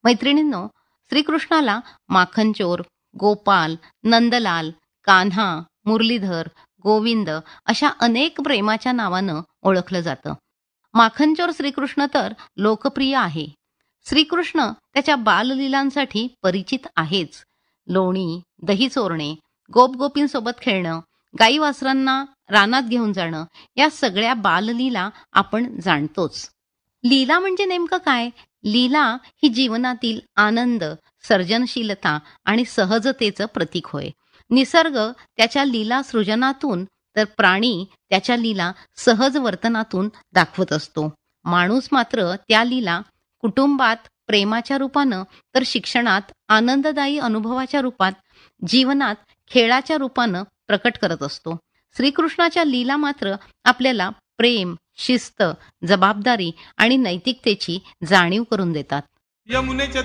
मैत्रिणींनो, श्रीकृष्णाला माखनचोर, गोपाल, नंदलाल, कान्हा, मुरलीधर, गोविंद अशा अनेक प्रेमाच्या नावानं ओळखलं जातं. माखनचोर श्रीकृष्ण तर लोकप्रिय आहे. श्रीकृष्ण त्याच्या बाललीलांसाठी परिचित आहेच. लोणी, दही चोरणे, गोपगोपींसोबत खेळणं, गाई वासरांना रानात घेऊन जाणं, या सगळ्या बाललीला आपण जाणतोच. लीला म्हणजे नेमकं काय? लीला ही जीवनातील आनंद, सर्जनशीलता आणि सहजतेचं प्रतीक होय. निसर्ग त्याच्या लीला सृजनातून, तर प्राणी त्याच्या लीला सहज वर्तनातून दाखवत असतो. माणूस मात्र त्या लीला कुटुंबात प्रेमाच्या रूपानं, तर शिक्षणात आनंददायी अनुभवाच्या रूपात, जीवनात खेळाच्या रूपानं प्रकट करत असतो. श्रीकृष्णाच्या लीला मात्र आपल्याला प्रेम, शिस्त, जबाबदारी आणि नैतिकतेची जाणीव करून देतात. यमुनेच्या